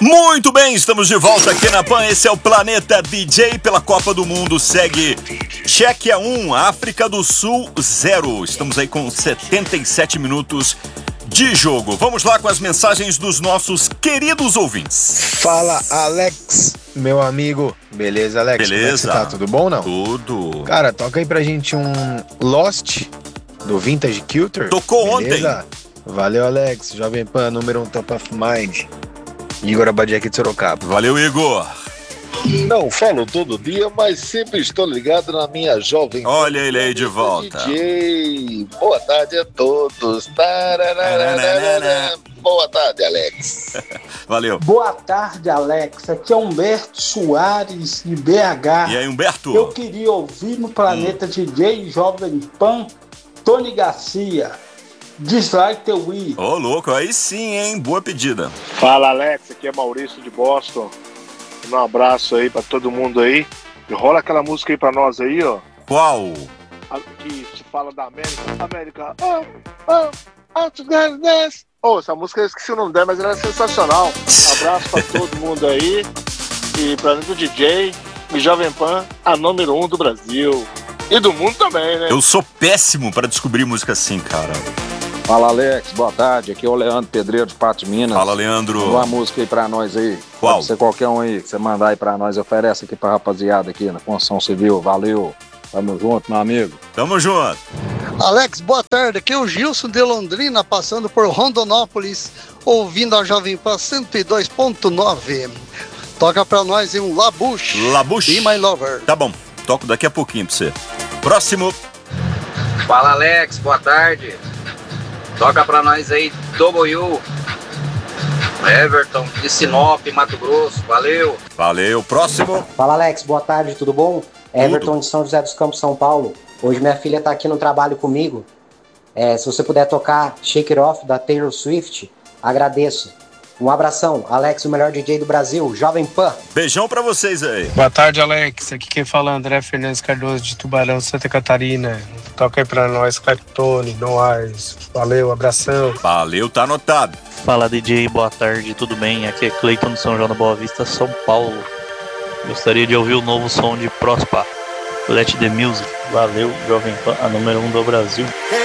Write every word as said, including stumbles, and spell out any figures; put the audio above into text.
Muito bem, estamos de volta aqui na Pan. Esse é o Planeta D J pela Copa do Mundo. Segue Tchequia um, África do Sul zero. Estamos aí com setenta e sete minutos de jogo. Vamos lá com as mensagens dos nossos queridos ouvintes. Fala, Alex, meu amigo. Beleza, Alex? Beleza. Como é que você tá? Tudo bom, não? Tudo. Cara, toca aí pra gente um Lost do Vintage Culture. Tocou Beleza? ontem. Valeu, Alex. Jovem Pan, número um Top of Mind. Igor Abadia aqui de Sorocaba. Valeu, Igor. Não falo todo dia, mas sempre estou ligado na minha jovem. Olha ele aí de volta. D J, boa tarde a todos. Tararararara. Boa tarde, Alex. Valeu. Boa tarde, Alex. Aqui é Humberto Soares, de B H. E aí, Humberto? Eu queria ouvir no Planeta hum. D J Jovem Pan, Tony Garcia. Dislike the Wii. Ô, louco, aí sim, hein? Boa pedida. Fala, Alex, aqui é Maurício de Boston. Um abraço aí pra todo mundo aí. E rola aquela música aí pra nós aí, ó. Qual? A, que se fala da América. América. Oh, oh, oh, together, yes. Oh, essa música eu esqueci o nome dela, mas ela é sensacional. Um abraço pra todo mundo aí. E pra mim do D J e Jovem Pan, a número um do Brasil. E do mundo também, né? Eu sou péssimo pra descobrir música assim, cara. Fala, Alex, boa tarde, aqui é o Leandro Pedreiro de Patos, Minas. Fala, Leandro. Manda uma música aí pra nós aí. Qual? Pode ser qualquer um aí que você mandar aí pra nós, oferece aqui pra rapaziada aqui na construção civil, valeu. Tamo junto, meu amigo. Tamo junto. Alex, boa tarde, aqui é o Gilson de Londrina, passando por Rondonópolis, ouvindo a Jovem Pan cento e dois ponto nove. Toca pra nós em um Labuche. Labuche. Be My Lover. Tá bom, toco daqui a pouquinho pra você. Próximo. Fala, Alex, boa tarde. Toca pra nós aí, W. Everton, de Sinop, Mato Grosso, valeu. Valeu, próximo. Fala, Alex, boa tarde, tudo bom? Tudo. Everton de São José dos Campos, São Paulo. Hoje minha filha tá aqui no trabalho comigo. É, se você puder tocar Shake It Off, da Taylor Swift, agradeço. Um abração, Alex, o melhor D J do Brasil, Jovem Pan. Beijão pra vocês aí. Boa tarde, Alex. Aqui quem fala é André Fernandes Cardoso, de Tubarão, Santa Catarina. Toca aí pra nós, Claptone, Noais. Valeu, abração. Valeu, tá anotado. Fala, D J, boa tarde, tudo bem? Aqui é Cleiton de São João da Boa Vista, São Paulo. Gostaria de ouvir o novo som de Prospa, Let the Music. Valeu, Jovem Pan, a número um do Brasil.